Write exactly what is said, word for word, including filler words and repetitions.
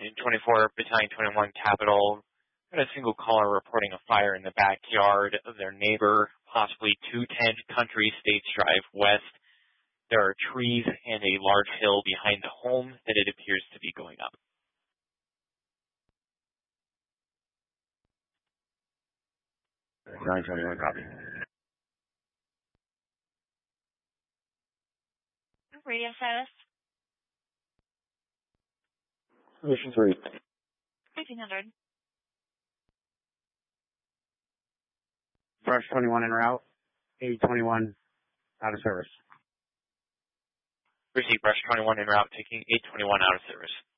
Unit twenty-four, Battalion twenty-one, Capital. Got a single caller reporting a fire in the backyard of their neighbor, possibly two ten Country States Drive West. There are trees and a large hill behind the home that it appears to be going up. nine twenty-one, copy. Radio status. Mission three. fifteen hundred. Brush twenty-one en route. eight twenty-one out of service. Receive Brush twenty-one en route, taking eight twenty-one out of service.